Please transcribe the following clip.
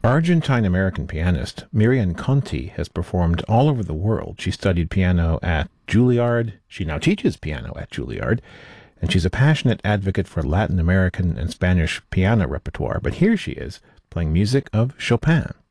Argentine-American pianist Miriam Conti has performed all over the world. She studied piano at Juilliard. She now teaches piano at Juilliard. And she's a passionate advocate for Latin American and Spanish piano repertoire. But here she is, playing music of Chopin.